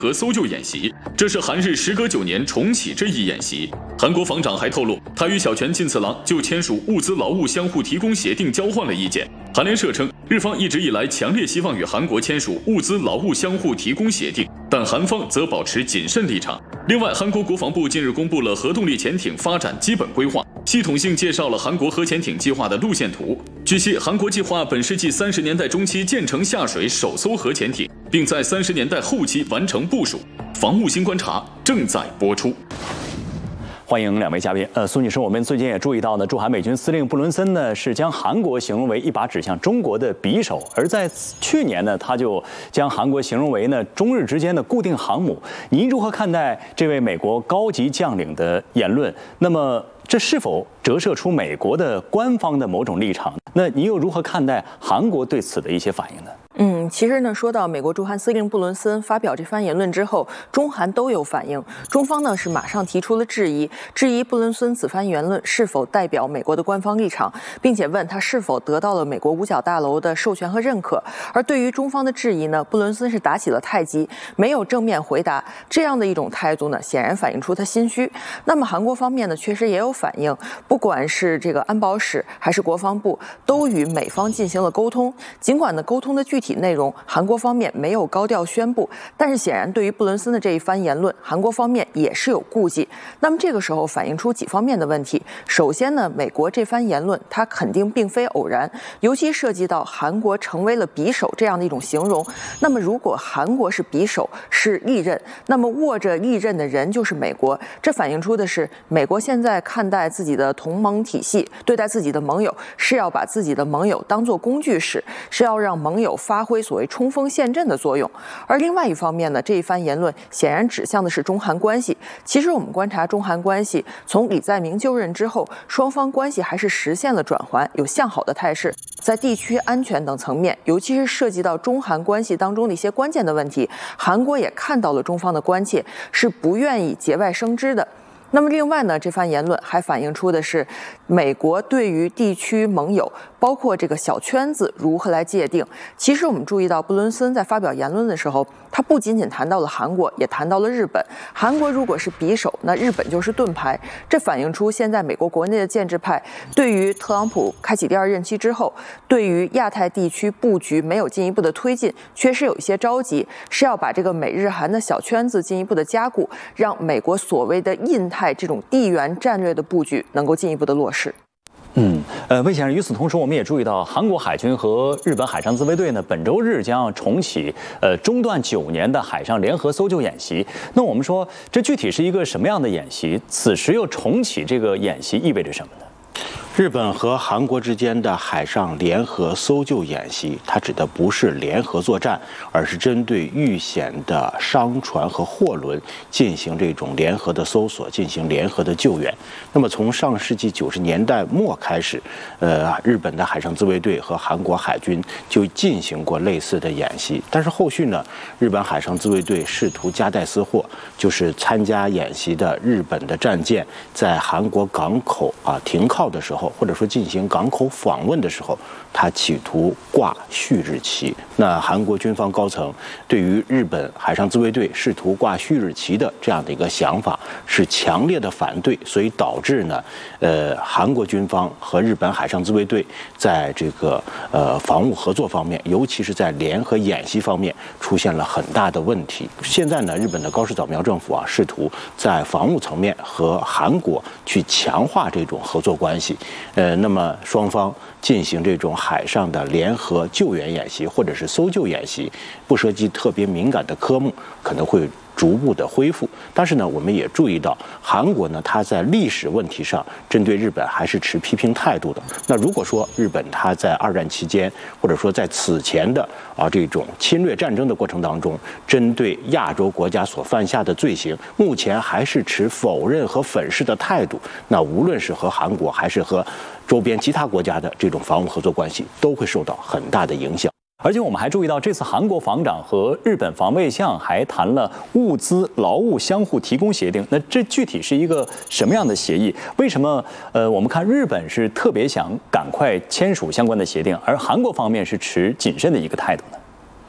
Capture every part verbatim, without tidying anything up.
和搜救演习，这是韩日时隔九年重启这一演习。韩国防长还透露，他与小泉进次郎就签署物资劳务相互提供协定交换了意见。韩联社称，日方一直以来强烈希望与韩国签署物资劳务相互提供协定，但韩方则保持谨慎立场。另外，韩国国防部近日公布了核动力潜艇发展基本规划，系统性介绍了韩国核潜艇计划的路线图。据悉，韩国计划本世纪三十年代中期建成下水首艘核潜艇，并在三十年代后期完成部署。防务新观察正在播出。 欢迎两位嘉宾。呃，苏女士，我们最近也注意到呢，驻韩美军司令布伦森呢是将韩国形容为一把指向中国的匕首，而在去年呢，他就将韩国形容为呢中日之间的固定航母。您如何看待这位美国高级将领的言论？那么这是否折射出美国的官方的某种立场？那您又如何看待韩国对此的一些反应呢？ 嗯，其实呢，说到美国驻韩司令布伦森发表这番言论之后，中韩都有反应。中方呢是马上提出了质疑，质疑布伦森此番言论是否代表美国的官方立场，并且问他是否得到了美国五角大楼的授权和认可。而对于中方的质疑呢，布伦森是打起了太极，没有正面回答。这样的一种态度呢，显然反映出他心虚。那么韩国方面呢，确实也有反应，不管是这个安保室还是国防部，都与美方进行了沟通。尽管呢，沟通的具体内容韩国方面没有高调宣布，但是显然对于布伦森的这一番言论，韩国方面也是有顾忌。那么这个时候反映出几方面的问题。首先呢，美国这番言论它肯定并非偶然，尤其涉及到韩国成为了匕首这样的一种形容。那么如果韩国是匕首，是利刃，那么握着利刃的人就是美国。这反映出的是美国现在看待自己的同盟体系，对待自己的盟友，是要把自己的盟友当作工具使，是要让盟友发挥所谓冲锋陷阵的作用。而另外一方面呢，这一番言论显然指向的是中韩关系。其实我们观察中韩关系，从李在明就任之后，双方关系还是实现了转圜，有向好的态势。在地区安全等层面，尤其是涉及到中韩关系当中的一些关键的问题，韩国也看到了中方的关切，是不愿意节外生枝的。那么另外呢，这番言论还反映出的是美国对于地区盟友，包括这个小圈子如何来界定。其实我们注意到布伦森在发表言论的时候，他不仅仅谈到了韩国，也谈到了日本。韩国如果是匕首，那日本就是盾牌。这反映出现在美国国内的建制派对于特朗普开启第二任期之后，对于亚太地区布局没有进一步的推进，确实有一些着急，是要把这个美日韩的小圈子进一步的加固，让美国所谓的印太这种地缘战略的布局能够进一步的落实。 嗯，呃，魏先生，与此同时，我们也注意到，韩国海军和日本海上自卫队呢，本周日将重启呃中断九年的海上联合搜救演习。那我们说，这具体是一个什么样的演习？此时又重启这个演习，意味着什么呢？ 日本和韩国之间的海上联合搜救演习，它指的不是联合作战，而是针对遇险的商船和货轮进行这种联合的搜索，进行联合的救援。那么从上世纪九十年代末开始，呃，日本的海上自卫队和韩国海军就进行过类似的演习。但是后续呢，日本海上自卫队试图夹带私货，就是参加演习的日本的战舰在韩国港口啊停靠的时候，或者说进行港口访问的时候，他企图挂旭日旗。那韩国军方高层对于日本海上自卫队试图挂旭日旗的这样的一个想法是强烈的反对，所以导致呢，呃，韩国军方和日本海上自卫队在这个呃防务合作方面，尤其是在联合演习方面出现了很大的问题。现在呢，日本的高市早苗政府啊，试图在防务层面和韩国去强化这种合作关系。呃，那么双方进行这种海上的联合救援演习或者是搜救演习，不涉及特别敏感的科目，可能会逐步的恢复。但是呢，我们也注意到，韩国呢，它在历史问题上针对日本还是持批评态度的。那如果说日本它在二战期间，或者说在此前的啊这种侵略战争的过程当中，针对亚洲国家所犯下的罪行，目前还是持否认和粉饰的态度，那无论是和韩国还是和周边其他国家的这种防务合作关系，都会受到很大的影响。 而且我们还注意到，这次韩国防长和日本防卫相还谈了物资劳务相互提供协定。那这具体是一个什么样的协议？为什么呃，我们看日本是特别想赶快签署相关的协定，而韩国方面是持谨慎的一个态度呢？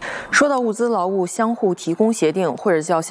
说到物资劳务相互提供协定，或者叫相